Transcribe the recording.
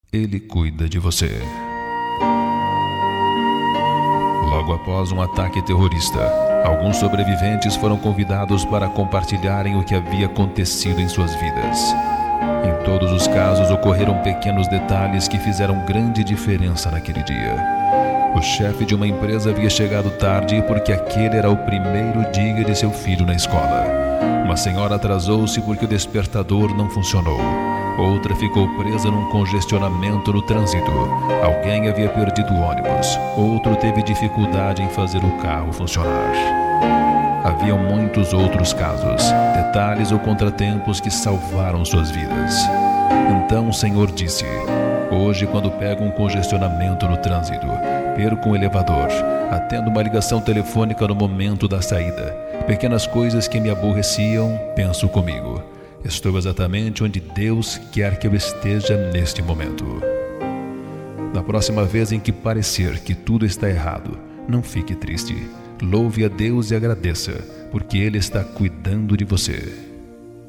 Ele cuida de você. Logo após um ataque terrorista, alguns sobreviventes foram convidados para compartilharem o que havia acontecido em suas vidas. Em todos os casos ocorreram pequenos detalhes que fizeram grande diferença naquele dia. O chefe de uma empresa havia chegado tarde porque aquele era o primeiro dia de seu filho na escola. Uma senhora atrasou-se porque o despertador não funcionou. Outra ficou presa num congestionamento no trânsito. Alguém havia perdido o ônibus. Outro teve dificuldade em fazer o carro funcionar. Haviam muitos outros casos, detalhes ou contratempos que salvaram suas vidas. Então o Senhor disse: hoje, quando pego um congestionamento no trânsito, perco um elevador, atendo uma ligação telefônica no momento da saída, pequenas coisas que me aborreciam, penso comigo: estou exatamente onde Deus quer que eu esteja neste momento. Na próxima vez em que parecer que tudo está errado, não fique triste. Louve a Deus e agradeça, porque Ele está cuidando de você.